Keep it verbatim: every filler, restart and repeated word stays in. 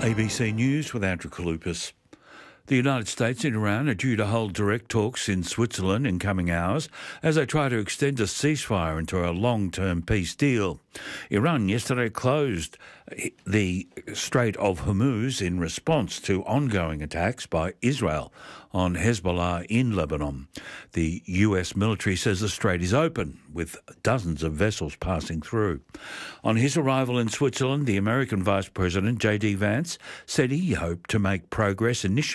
A B C News with Andrew Kalupas. The United States and Iran are due to hold direct talks in Switzerland in coming hours as they try to extend a ceasefire into a long-term peace deal. Iran yesterday closed the Strait of Hormuz in response to ongoing attacks by Israel on Hezbollah in Lebanon. The U S military says the strait is open, with dozens of vessels passing through. On his arrival in Switzerland, the American Vice President, J D Vance, said he hoped to make progress initially